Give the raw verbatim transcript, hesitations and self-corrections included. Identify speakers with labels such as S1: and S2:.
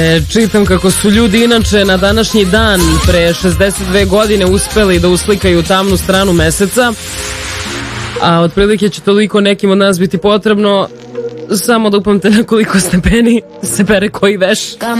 S1: E, čitam kako su ljudi inače na današnji dan pre šezdeset dve godine uspeli da uslikaju tamnu stranu meseca, a otprilike će toliko nekim od nas biti potrebno samo da upamte na koliko stepeni se pere koji veš.